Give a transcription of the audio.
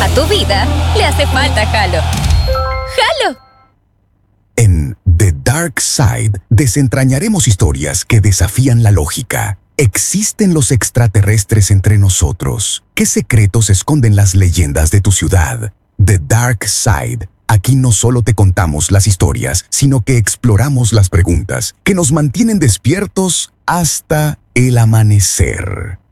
tu vida le hace falta Halo. ¡Halo! En The Dark Side desentrañaremos historias que desafían la lógica. ¿Existen los extraterrestres entre nosotros? ¿Qué secretos esconden las leyendas de tu ciudad? The Dark Side. Aquí no solo te contamos las historias, sino que exploramos las preguntas que nos mantienen despiertos hasta el amanecer.